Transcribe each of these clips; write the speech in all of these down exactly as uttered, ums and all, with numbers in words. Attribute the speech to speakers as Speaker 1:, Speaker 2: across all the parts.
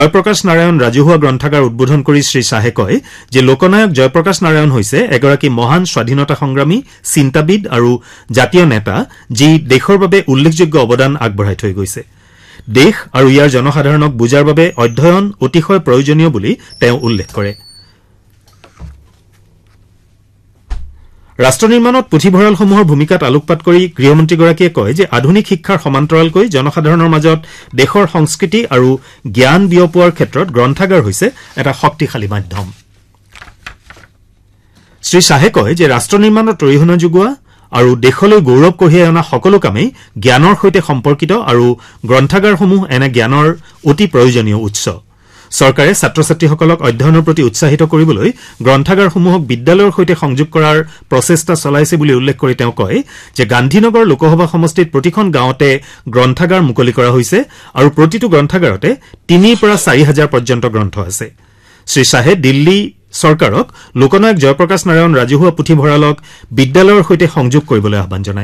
Speaker 1: জয়প্ৰকাশ নাৰায়ণ ৰাজহুৱা গ্ৰন্থাগাৰ উদ্বোধন কৰি শ্ৰী শাহে কয় যে লোকনায়ক জয়প্ৰকাশ নাৰায়ণ হৈছে এগৰাকী মহান স্বাধীনতা সংগ্ৰামী চিন্তাবিদ আৰু জাতীয় নেতা যি দেশৰ বাবে উল্লেখযোগ্য অৱদান আগবঢ়াই থৈ গৈছে দেশ আৰু ইয়াৰ জনসাধাৰণক বুজাৰ বাবে অধ্যয়ন অতিশয় প্ৰয়োজনীয় বুলি তেওঁ উল্লেখ কৰে ৰাষ্ট্ৰ নিৰ্মাণত পুথিভঁৰালসমূহৰ ভূমিকাত আলোকপাত কৰি গৃহমন্ত্ৰীগৰাকীয়ে কয় যে আধুনিক শিক্ষাৰ সমান্তৰালকৈ জনসাধাৰণৰ মাজত দেশৰ সংস্কৃতি আৰু জ্ঞান বিয়পোৱাৰ ক্ষেত্ৰত গ্ৰন্থাগাৰ হৈছে এটা শক্তিশালী মাধ্যম শ্ৰী শাহে কয় যে ৰাষ্ট্ৰ নিৰ্মাণত অৰিহণা যোগোৱা আৰু দেশলৈ গৌৰৱ কঢ়িয়াই অনা সকলো কামেই জ্ঞানৰ সৈতে সম্পৰ্কিত আৰু গ্ৰন্থাগাৰসমূহ এনে জ্ঞানৰ অতি প্ৰয়োজনীয় উৎস চৰকাৰে ছাত্ৰ ছাত্ৰীসকলক অধ্যয়নৰ প্ৰতি উৎসাহিত কৰিবলৈ গ্ৰন্থাগাৰসমূহক বিদ্যালয়ৰ সৈতে সংযোগ কৰাৰ প্ৰচেষ্টা চলাইছে বুলি উল্লেখ কৰি তেওঁ কয় যে গান্ধীনগৰ লোকসভা সমষ্টিত প্ৰতিখন গাঁৱতে গ্ৰন্থাগাৰ মুকলি কৰা হৈছে আৰু প্ৰতিটো গ্ৰন্থাগাৰতে তিনিৰ পৰা চাৰি হাজাৰ পৰ্যন্ত গ্ৰন্থ আছে শ্ৰী শাহে দিল্লী চৰকাৰক লোকনায়ক জয়প্ৰকাশ নাৰায়ণ ৰাজহুৱা পুথিভঁৰালক বিদ্যালয়ৰ সৈতে সংযোগ কৰিবলৈ আহ্বান জনায়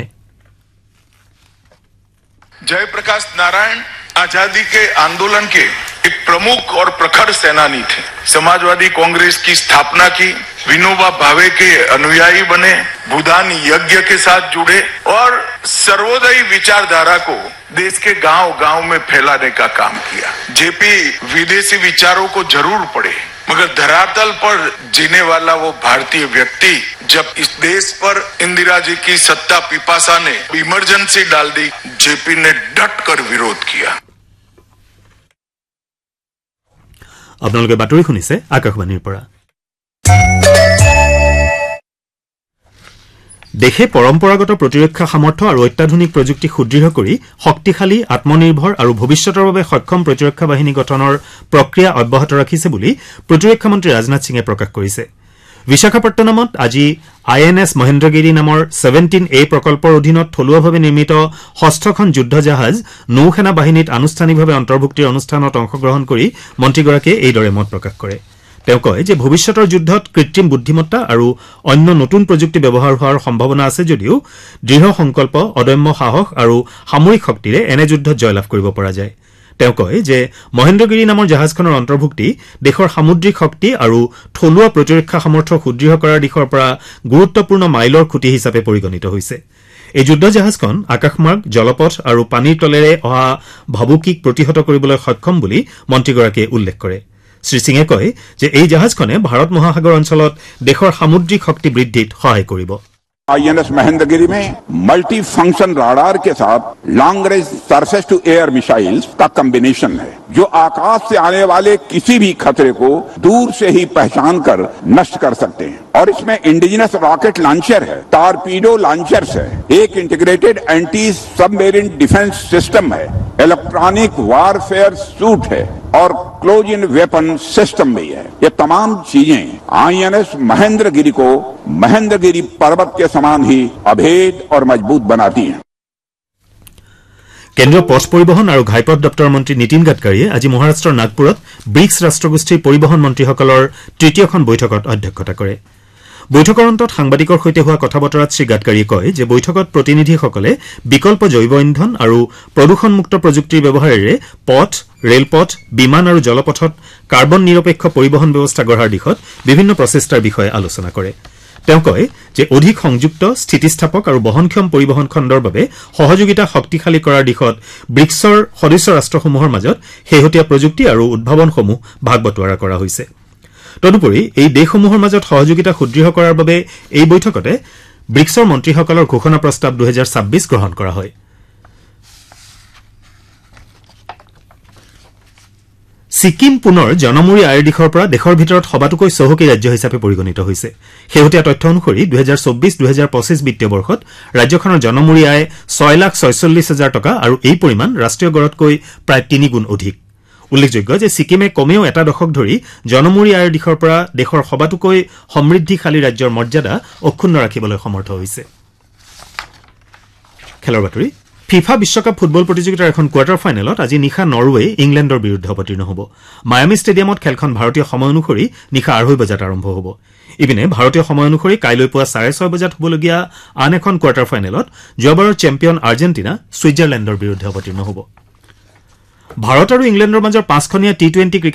Speaker 2: जयप्रकाश नारायण आजादी के आंदोलन के एक प्रमुख और प्रखर सेनानी थे समाजवादी कांग्रेस की स्थापना की विनोबा भावे के अनुयायी बने भूदान यज्ञ के साथ जुड़े और सर्वोदयी विचारधारा को देश के गांव गांव में फैलाने का काम किया जेपी विदेशी विचारों को जरूर पढ़े मगर धरातल पर जीने वाला वो भारतीय व्यक्ति जब इस देश पर इंदिरा जी की सत्ता पिपासा ने इमरजेंसी डाल दी जेपी ने डट कर विरोध किया
Speaker 1: আপোনালোকে বাতৰি শুনিছে আকাশবাণীৰ পৰা দেশে পৰম্পৰাগত প্ৰতিৰক্ষা সামৰ্থ্য আৰু অত্যাধুনিক প্ৰযুক্তি সুদৃঢ় কৰি শক্তিশালী আত্মনিৰ্ভৰ আৰু ভৱিষ্যতৰ বাবে সক্ষম প্ৰতিৰক্ষা বাহিনী গঠনৰ প্ৰক্ৰিয়া অব্যাহত ৰাখিছে বুলি প্ৰতিৰক্ষা মন্ত্ৰী ৰাজনাথ সিঙে প্ৰকাশ কৰিছে বিশাখাপট্টনমত আজি আই এন এছ মহেন্দ্ৰগিৰি নামৰ ছেভেণ্টিন এ প্ৰকল্পৰ অধীনত থলুৱাভাৱে নিৰ্মিত ষষ্ঠখন যুদ্ধ জাহাজ নৌসেনা বাহিনীত আনুষ্ঠানিকভাৱে অন্তৰ্ভুক্তিৰ অনুষ্ঠানত অংশগ্ৰহণ কৰি মন্ত্ৰীগৰাকীয়ে এইদৰে মত প্ৰকাশ কৰে তেওঁ কয় যে ভৱিষ্যতৰ যুদ্ধত কৃত্ৰিম বুদ্ধিমত্তা আৰু অন্য নতুন প্ৰযুক্তি ব্যৱহাৰ হোৱাৰ সম্ভাৱনা আছে যদিও দৃঢ় সংকল্প অদম্য সাহস আৰু সামৰিক শক্তিৰে এনে যুদ্ধত জয়লাভ কৰিব পৰা যায় তেওঁ কয় যে মহেন্দ্ৰগিৰি নামৰ জাহাজখনৰ অন্তৰ্ভুক্তি দেশৰ সামুদ্ৰিক শক্তি আৰু থলুৱা প্ৰতিৰক্ষা সামৰ্থ্য সুদৃঢ় কৰাৰ দিশৰ পৰা গুৰুত্বপূৰ্ণ মাইলৰ খুঁটি হিচাপে পৰিগণিত হৈছে এই যুদ্ধ জাহাজখন আকাশমাৰ্গ জলপথ আৰু পানীৰ তলেৰে অহা ভাবুকিক প্ৰতিহত কৰিবলৈ সক্ষম বুলি মন্ত্ৰীগৰাকীয়ে উল্লেখ কৰে শ্ৰী সিঙে কয় যে এই জাহাজখনে ভাৰত মহাসাগৰ অঞ্চলত দেশৰ সামুদ্ৰিক শক্তি বৃদ্ধিত সহায় কৰিব
Speaker 3: आई एन एस महेंद्रगिरी में मल्टी फंक्शन राडार के साथ long range surface to air missiles का कॉम्बिनेशन है जो आकाश से आने वाले किसी भी खतरे को दूर से ही पहचान कर नष्ट कर सकते हैं और इसमें इंडिजिनस रॉकेट लॉन्चर है टारपीडो लॉन्चर्स है एक integrated anti submarine defence system है इलेक्ट्रॉनिक वारफेयर सूट है और क्लोज इन वेपन सिस्टम भी है ये तमाम चीजें आई एन एस महेंद्रगिरी को महेंद्रगिरी पर्वत के समान ही अभेद और मजबूत बनाती हैं
Speaker 1: কেন্দ্ৰীয় পথ পৰিবহণ আৰু ঘাইপথ দপ্তৰৰ মন্ত্ৰী নীতিন গাডকাৰীয়ে আজি মহাৰাষ্ট্ৰৰ নাগপুৰত ব্ৰিক্স ৰাষ্ট্ৰগোষ্ঠীৰ পৰিবহণ মন্ত্ৰীসকলৰ তৃতীয়খন বৈঠকত অধ্যক্ষতা কৰে বৈঠকৰ অন্তত সাংবাদিকৰ সৈতে হোৱা কথা বতৰাত শ্ৰী গাডকাৰীয়ে কয় যে বৈঠকত প্ৰতিনিধিসকলে বিকল্প জৈৱ ইন্ধন আৰু প্ৰদূষণমুক্ত প্ৰযুক্তিৰ ব্যৱহাৰেৰে পথ ৰেলপথ বিমান আৰু জলপথত কাৰ্বন নিৰপেক্ষ পৰিবহণ ব্যৱস্থা গঢ়াৰ দিশত বিভিন্ন প্ৰচেষ্টাৰ বিষয়ে আলোচনা কৰে তেওঁ কয় যে অধিক সংযুক্ত স্থিতিস্থাপক আৰু বহনক্ষম পৰিবহণ খণ্ডৰ বাবে সহযোগিতা শক্তিশালী কৰাৰ দিশত ব্ৰিক্সৰ সদস্য ৰাষ্ট্ৰসমূহৰ মাজত শেহতীয়া প্ৰযুক্তি আৰু উদ্ভাৱনসমূহ ভাগ বতোৱাৰা কৰা হৈছে তদুপৰি এই দেশসমূহৰ মাজত সহযোগিতা সুদৃঢ় কৰাৰ বাবে এই বৈঠকতে ব্ৰিক্সৰ মন্ত্ৰীসকলৰ ঘোষণা প্ৰস্তাৱ দুহেজাৰ ছাব্বিছ গ্ৰহণ কৰা হয় ছিকিম পুনৰ জনমুৰি আইৰ দিশৰ পৰা দেশৰ ভিতৰত সবাতোকৈ চহকী ৰাজ্য হিচাপে পৰিগণিত হৈছে শেহতীয়া তথ্য অনুসৰি দুহেজাৰ চৌব্বিছ দুহেজাৰ পঁচিছ বিত্তীয় বৰ্ষত ৰাজ্যখনৰ জনমুৰি আয় ছয় লাখ ছয়চল্লিছ হাজাৰ টকা আৰু এই পৰিমাণ ৰাষ্ট্ৰীয় গড়তকৈ প্ৰায় তিনিগুণ অধিক উল্লেখযোগ্য যে ছিকিমে কমেও এটা দশক ধৰি জনমুৰি আইৰ দিশৰ পৰা দেশৰ সবাতোকৈ সমৃদ্ধিশালী ৰাজ্যৰ মৰ্যাদা অক্ষুণ্ণ ৰাখিবলৈ সমৰ্থ হৈছে খেলৰ বাতৰি ফিফা বিশ্বকাপ ফুটবল প্ৰতিযোগিতাৰ এখন কোৱাৰ্টাৰ ফাইনেলত আজি নিশা নৰৱে ইংলেণ্ডৰ বিৰুদ্ধে অৱতীৰ্ণ হ'ব মায়ামি ষ্টেডিয়ামত খেলখন ভাৰতীয় সময় অনুসৰি নিশা আঢ়ৈ বজাত আৰম্ভ হ'ব ইপিনে ভাৰতীয় সময় অনুসৰি কাইলৈ পুৱা চাৰে ছয় বজাত হ'বলগীয়া আন এখন কোৱাৰ্টাৰ ফাইনেলত যোৱাবাৰৰ চেম্পিয়ন আৰ্জেণ্টিনা ছুইজাৰলেণ্ডৰ বিৰুদ্ধে অৱতীৰ্ণ হ'ব ভাৰত আৰু ইংলেণ্ডৰ মাজৰ পাঁচখনীয়া টি টুৱেণ্টি